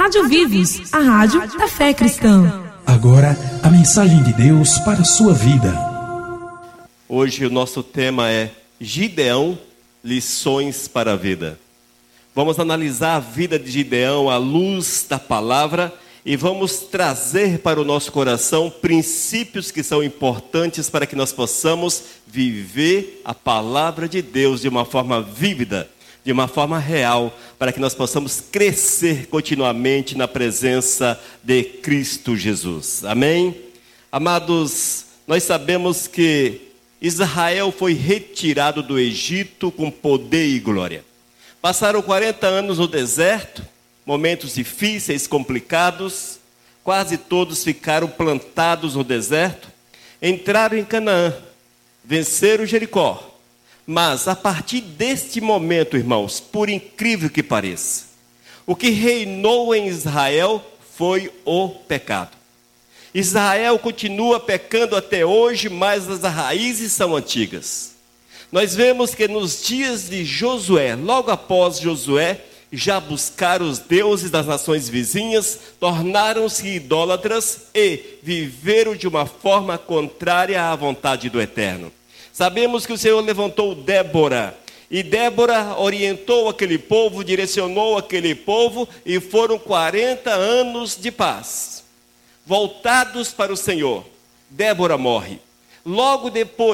Rádio Vivos, a rádio da fé cristã. Agora, a mensagem de Deus para a sua vida. Hoje o nosso tema é Gideão, lições para a vida. Vamos analisar a vida de Gideão à luz da palavra e vamos trazer para o nosso coração princípios que são importantes para que nós possamos viver a palavra de Deus de uma forma vívida, de uma forma real, para que nós possamos crescer continuamente na presença de Cristo Jesus. Amém? Amados, nós sabemos que Israel foi retirado do Egito com poder e glória. Passaram 40 anos no deserto, momentos difíceis, complicados, quase todos ficaram plantados no deserto, entraram em Canaã, venceram Jericó. Mas a partir deste momento, irmãos, por incrível que pareça, o que reinou em Israel foi o pecado. Israel continua pecando até hoje, mas as raízes são antigas. Nós vemos que nos dias de Josué, logo após Josué, já buscaram os deuses das nações vizinhas, tornaram-se idólatras e viveram de uma forma contrária à vontade do Eterno. Sabemos que o Senhor levantou Débora, e Débora orientou aquele povo, direcionou aquele povo, e foram 40 anos de paz. Voltados para o Senhor, Débora morre. Logo depois,